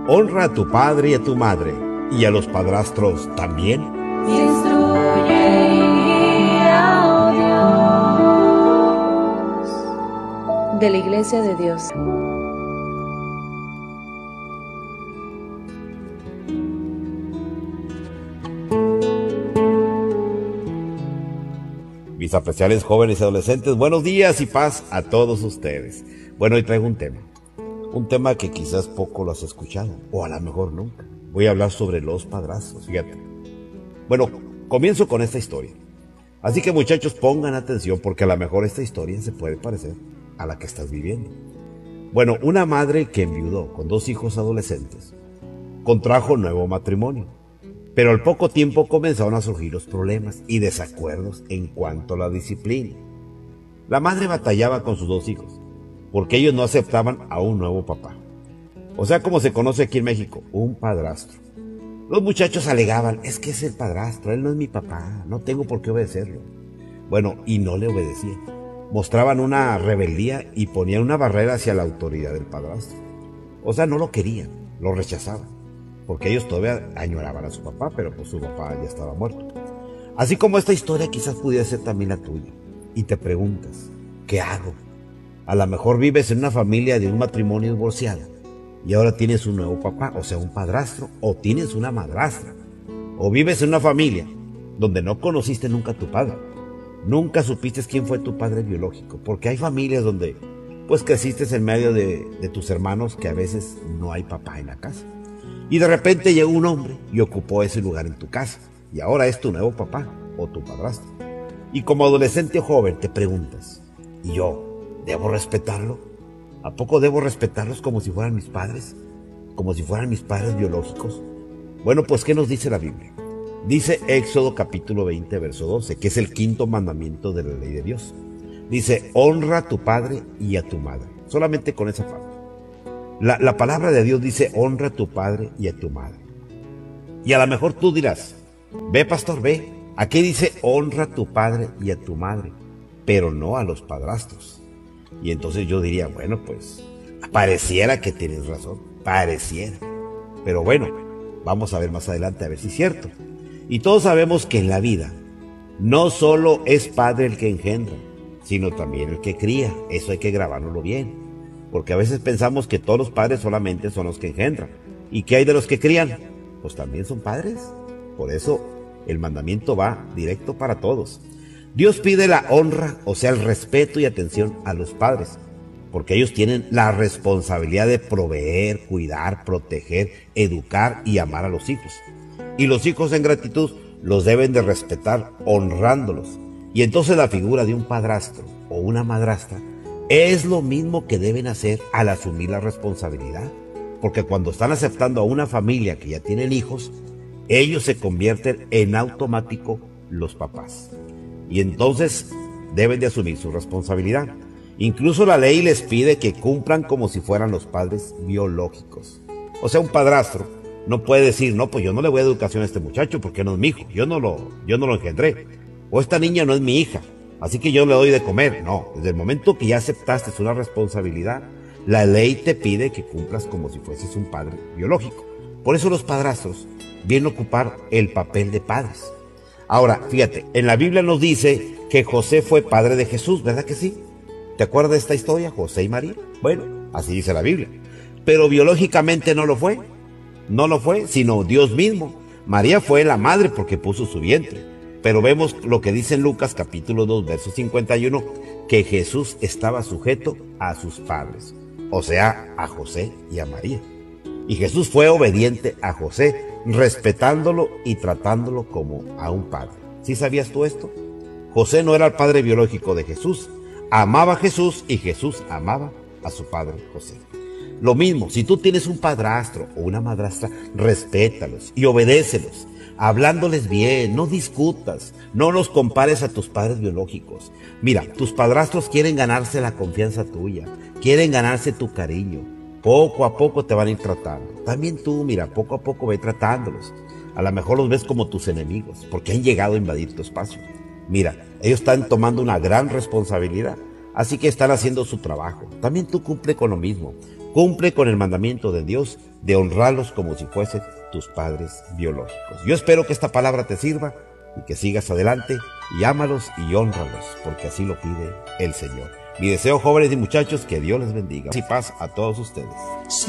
Honra a tu padre y a tu madre, y a los padrastros también. Instruye y guía, oh Dios. De la Iglesia de Dios. Mis apreciables jóvenes y adolescentes, buenos días y paz a todos ustedes. Bueno, hoy traigo un tema que quizás poco lo has escuchado, o a lo mejor nunca. Voy a hablar sobre los padrastros, fíjate. Bueno, comienzo con esta historia. Así que muchachos, pongan atención porque a lo mejor esta historia se puede parecer a la que estás viviendo. Bueno, una madre que enviudó con 2 hijos adolescentes, contrajo nuevo matrimonio. Pero al poco tiempo comenzaron a surgir los problemas y desacuerdos en cuanto a la disciplina. La madre batallaba con sus 2 hijos, porque ellos no aceptaban a un nuevo papá. O sea, como se conoce aquí en México, un padrastro. Los muchachos alegaban, es que es el padrastro, él no es mi papá, no tengo por qué obedecerlo. Bueno, y no le obedecían. Mostraban una rebeldía y ponían una barrera hacia la autoridad del padrastro. O sea, no lo querían, lo rechazaban. Porque ellos todavía añoraban a su papá, pero pues su papá ya estaba muerto. Así como esta historia quizás pudiera ser también la tuya. Y te preguntas, ¿qué hago? A lo mejor vives en una familia de un matrimonio divorciado y ahora tienes un nuevo papá, o sea, un padrastro, o tienes una madrastra. O vives en una familia donde no conociste nunca a tu padre. Nunca supiste quién fue tu padre biológico, porque hay familias donde pues creciste en medio de tus hermanos que a veces no hay papá en la casa. Y de repente llegó un hombre y ocupó ese lugar en tu casa. Y ahora es tu nuevo papá o tu padrastro. Y como adolescente o joven te preguntas, ¿y yo debo respetarlo? ¿A poco debo respetarlos como si fueran mis padres? ¿Como si fueran mis padres biológicos? Bueno, pues ¿qué nos dice la Biblia? Dice Éxodo capítulo 20, verso 12, que es el 5º mandamiento de la ley de Dios. Dice, honra a tu padre y a tu madre. Solamente con esa parte. La palabra de Dios dice, honra a tu padre y a tu madre. Y a lo mejor tú dirás, ve pastor, ve, aquí dice, honra a tu padre y a tu madre, pero no a los padrastros. Y entonces yo diría, bueno, pues, pareciera que tienes razón, pareciera. Pero bueno, vamos a ver más adelante a ver si es cierto. Y todos sabemos que en la vida, no solo es padre el que engendra, sino también el que cría. Eso hay que grabárnoslo bien. Porque a veces pensamos que todos los padres solamente son los que engendran. ¿Y qué hay de los que crían? Pues también son padres. Por eso el mandamiento va directo para todos. Dios pide la honra, o sea, el respeto y atención a los padres, porque ellos tienen la responsabilidad de proveer, cuidar, proteger, educar y amar a los hijos. Y los hijos en gratitud los deben de respetar honrándolos. Y entonces la figura de un padrastro o una madrastra es lo mismo que deben hacer al asumir la responsabilidad, porque cuando están aceptando a una familia que ya tienen hijos, ellos se convierten en automático los papás. Y entonces deben de asumir su responsabilidad. Incluso la ley les pide que cumplan como si fueran los padres biológicos. O sea, un padrastro no puede decir, no, pues yo no le voy a dar educación a este muchacho porque no es mi hijo, yo no lo engendré. O esta niña no es mi hija, así que yo le doy de comer. No, desde el momento que ya aceptaste una responsabilidad, la ley te pide que cumplas como si fueses un padre biológico. Por eso los padrastros vienen a ocupar el papel de padres. Ahora, fíjate, en la Biblia nos dice que José fue padre de Jesús, ¿verdad que sí? ¿Te acuerdas de esta historia, José y María? Bueno, así dice la Biblia. Pero biológicamente no lo fue. No lo fue, sino Dios mismo. María fue la madre porque puso su vientre. Pero vemos lo que dice en Lucas capítulo 2, verso 51, que Jesús estaba sujeto a sus padres, o sea, a José y a María. Y Jesús fue obediente a José, respetándolo y tratándolo como a un padre. ¿Sí sabías tú esto? José no era el padre biológico de Jesús, amaba a Jesús y Jesús amaba a su padre José. Lo mismo, si tú tienes un padrastro o una madrastra, respétalos y obedécelos, hablándoles bien, no discutas, no los compares a tus padres biológicos. Mira, tus padrastros quieren ganarse la confianza tuya, quieren ganarse tu cariño. Poco a poco te van a ir tratando. También tú, mira, poco a poco ve tratándolos. A lo mejor los ves como tus enemigos, porque han llegado a invadir tu espacio. Mira, ellos están tomando una gran responsabilidad, así que están haciendo su trabajo. También tú cumple con lo mismo. Cumple con el mandamiento de Dios de honrarlos como si fuesen tus padres biológicos. Yo espero que esta palabra te sirva y que sigas adelante y ámalos y hónralos, porque así lo pide el Señor. Mi deseo, jóvenes y muchachos, que Dios les bendiga. Y paz a todos ustedes.